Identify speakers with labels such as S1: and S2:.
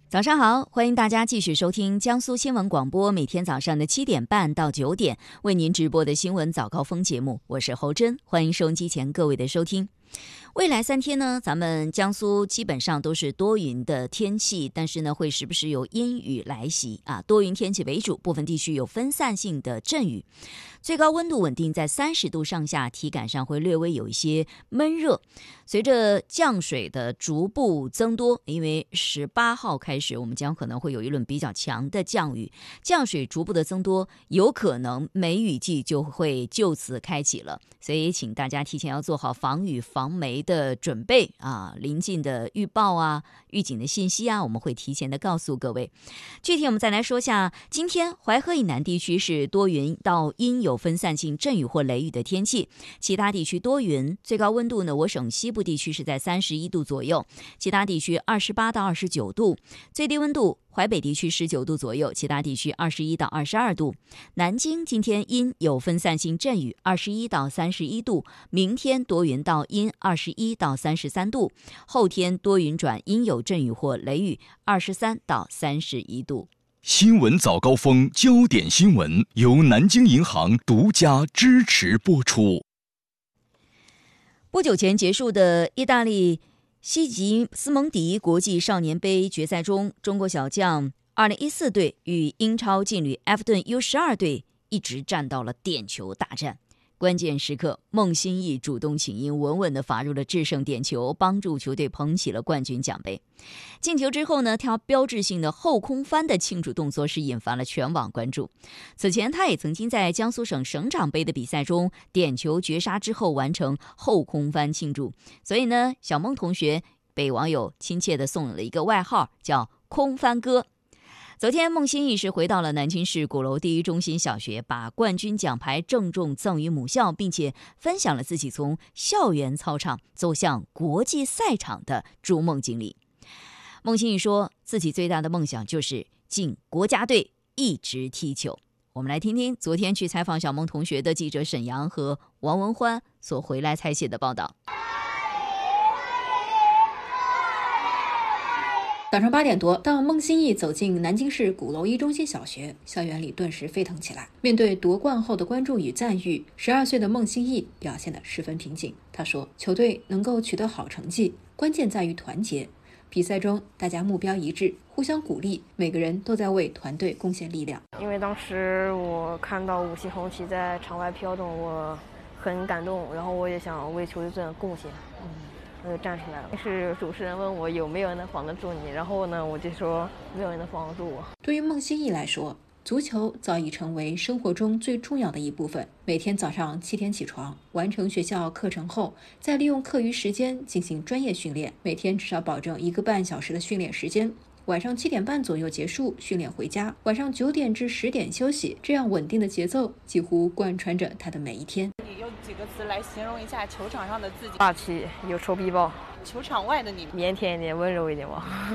S1: 早上好，欢迎大家继续收听江苏新闻广播，每天早上的7点半到9点为您直播的新闻早高峰节目，我是侯真，欢迎收音机前各位的收听。未来3天呢，咱们江苏基本上都是多云的天气，但是呢，会时不时有阴雨来袭啊，多云天气为主，部分地区有分散性的阵雨。最高温度稳定在30度上下，体感上会略微有一些闷热。随着降水的逐步增多，因为18号开始，我们将可能会有一轮比较强的降雨，降水逐步的增多，有可能梅雨季就会就此开启了。所以请大家提前要做好防雨防梅的准备啊，临近的预报啊、预警的信息啊，我们会提前的告诉各位。具体我们再来说下，今天淮河以南地区是多云到阴，有分散性阵雨或雷雨的天气，其他地区多云，最高温度呢，我省西部地区是在31度左右，其他地区28到29度，最低温度淮北地区19度左右，其他地区21到22度。南京今天阴有分散性阵雨，21到31度，明天多云到阴，21到33度，后天多云转阴有阵雨或雷雨，23到31度。
S2: 新闻早高峰焦点新闻由南京银行独家支持播出。
S1: 不久前结束的意大利西吉斯蒙迪国际少年杯决赛中，中国小将2014队与英超劲旅埃弗顿 U12 队一直战到了点球大战。关键时刻，孟欣义主动请缨，稳稳地罚入了制胜点球，帮助球队捧起了冠军奖杯。进球之后呢，他标志性的后空翻的庆祝动作是引发了全网关注。此前他也曾经在江苏省省长杯的比赛中点球绝杀之后完成后空翻庆祝，所以呢，小孟同学被网友亲切地送了一个外号，叫空翻哥。昨天孟欣义是回到了南京市鼓楼第一中心小学，把冠军奖牌郑重赠予母校，并且分享了自己从校园操场走向国际赛场的逐梦经历。孟欣义说，自己最大的梦想就是进国家队一直踢球。我们来听听昨天去采访小孟同学的记者沈阳和王文欢所回来采写的报道。
S3: 早上8点多，当孟欣义走进南京市鼓楼一中心小学，校园里顿时沸腾起来。面对夺冠后的关注与赞誉，12岁的孟欣义表现得十分平静。他说，球队能够取得好成绩，关键在于团结。比赛中大家目标一致，互相鼓励，每个人都在为团队贡献力量。
S4: 因为当时我看到5星红旗在场外飘动，我很感动，然后我也想为球队做点贡献。我就站出来了。是主持人问我有没有人能防得住你，然后呢，我就说没有人能防得住我。
S3: 对于孟欣义来说，足球早已成为生活中最重要的一部分。每天早上7点起床，完成学校课程后，再利用课余时间进行专业训练，每天至少保证1个半小时的训练时间。晚上7点半左右结束训练回家，晚上9点至10点休息，这样稳定的节奏几乎贯穿着他的每一天。
S5: 你用几个词来形容一下球场上的自己？
S4: 霸气，有仇必报。
S5: 球场外的你？
S4: 腼腆一点，温柔一点吧。